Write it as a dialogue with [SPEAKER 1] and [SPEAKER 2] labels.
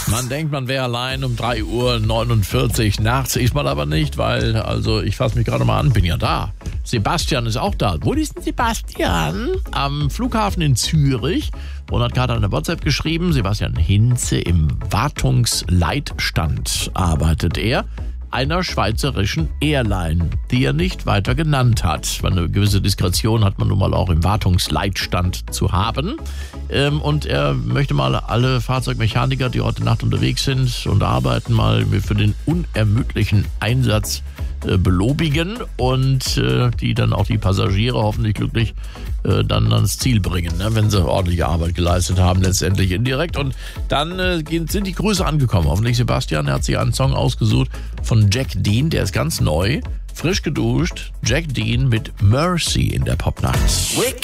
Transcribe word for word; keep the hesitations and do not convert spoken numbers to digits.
[SPEAKER 1] Man denkt, man wäre allein um drei Uhr neunundvierzig nachts, ist man aber nicht, weil, also ich fasse mich gerade mal an, bin ja da. Sebastian ist auch da. Wo ist denn Sebastian? Am Flughafen in Zürich und hat gerade eine WhatsApp geschrieben. Sebastian Hinze, im Wartungsleitstand arbeitet er, einer schweizerischen Airline, die er nicht weiter genannt hat. Eine gewisse Diskretion hat man nun mal auch im Wartungsleitstand zu haben. Und er möchte mal alle Fahrzeugmechaniker, die heute Nacht unterwegs sind und arbeiten, mal für den unermüdlichen Einsatz belobigen und äh, die dann auch die Passagiere hoffentlich glücklich äh, dann ans Ziel bringen, ne, wenn sie ordentliche Arbeit geleistet haben, letztendlich indirekt. Und dann äh, gehen, sind die Grüße angekommen. Hoffentlich Sebastian, er hat sich einen Song ausgesucht von Jack Dean, der ist ganz neu, frisch geduscht. Jack Dean mit Mercy in der Popnacht.